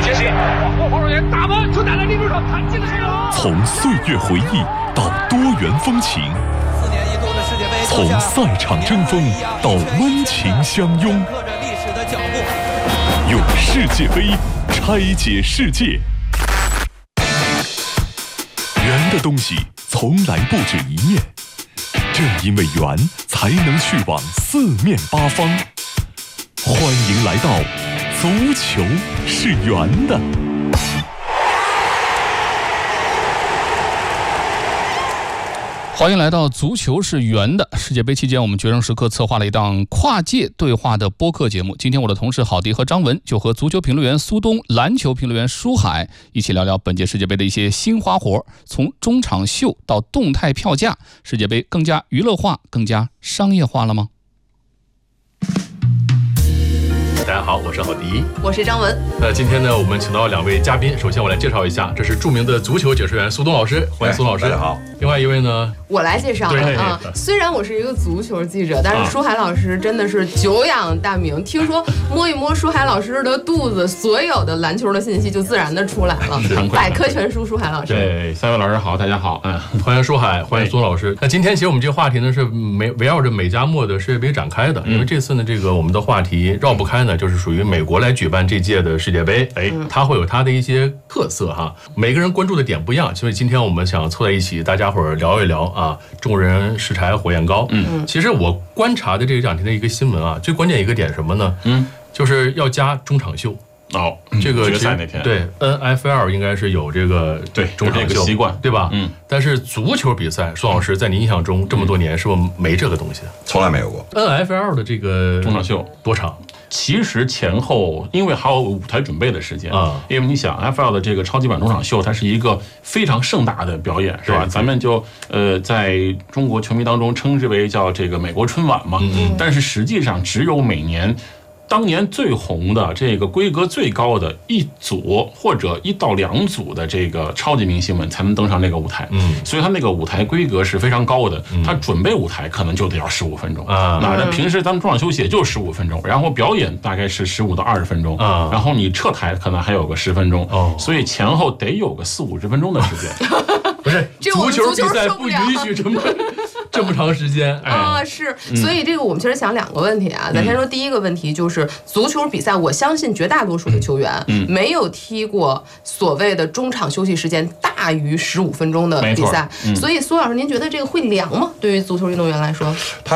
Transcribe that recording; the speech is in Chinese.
接力，防守员打门，球打在立柱上，弹进了球。 从岁月回忆到多元风情 4年一度的世界杯， 从赛场争锋到温情相拥， 刻着历史的脚步， 用世界杯拆解世界。圆的东西从来不止一面，正因为圆，才能去往四面八方。欢迎来到足球是圆的。 欢迎来到足球是圆的。世界杯期间，我们决胜时刻策划了一档跨界对话的播客节目。今天我的同事郝迪和张文就和足球评论员苏东、篮球评论员舒海一起聊聊本届世界杯的一些新花活，从中场秀到动态票价，世界杯更加娱乐化、更加商业化了吗？ 大家好，我是郝迪， 我是张文。 今天呢，我们请到2位嘉宾。首先我来介绍一下，这是著名的足球解说员苏东老师，欢迎苏老师。 大家好。 另外一位呢， 我来介绍啊。虽然我是一个足球记者，但是舒海老师真的是久仰大名。听说摸一摸舒海老师的肚子，所有的篮球的信息就自然的出来了。百科全书，舒海老师。 对，3位老师好，大家好。 欢迎舒海，欢迎苏老师。那今天其实我们这个话题呢是围绕着美加墨的世界杯展开的，因为这次呢，这个我们的话题绕不开呢，就是属于美国来举办这届的世界杯，它会有它的一些特色哈，每个人关注的点不一样，所以今天我们想凑在一起，大家伙儿聊一聊啊，众人拾柴火焰高。其实我观察的这2天的一个新闻啊，最关键一个点什么呢？就是要加中场秀。这个决赛那天， 对 NFL 应该是有这个中场秀习惯， 对吧？但是足球比赛，苏老师在您印象中这么多年是不是没这个东西？ 从来没有过。 NFL 的这个中场秀多长？ 其实前后，因为还有舞台准备的时间啊，因为你想 NFL 的这个超级版中场秀，它是一个非常盛大的表演，是吧？咱们就在中国球迷当中称之为叫这个美国春晚嘛。但是实际上只有每年。当年最红的这个规格最高的一组或者1到2组的这个超级明星们才能登上那个舞台，所以他那个舞台规格是非常高的，他准备舞台可能就得要15分钟那平时咱们中场休息也就15分钟，然后表演大概是15到20分钟然后你撤台可能还有个10分钟所以前后得有个40-50分钟的时间。 不是足球比赛不允许这么长时间是，所以这个我们其实想2个问题啊。咱先说第一个问题，就是足球比赛，我相信绝大多数的球员没有踢过所谓的中场休息时间大于15分钟的比赛，所以苏老师，您觉得这个会凉吗？对于足球运动员来说？